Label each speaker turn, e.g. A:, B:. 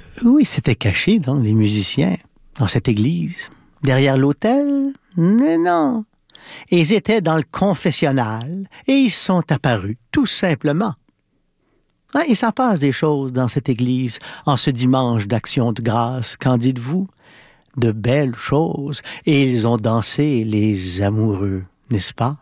A: Où ils s'étaient cachés, donc, les musiciens, dans cette église? Derrière l'autel? Mais non. Ils étaient dans le confessionnal et ils sont apparus, tout simplement. Hein, il s'en passe des choses dans cette église en ce dimanche d'action de grâce. Qu'en dites-vous? De belles choses. Et ils ont dansé les amoureux, n'est-ce pas?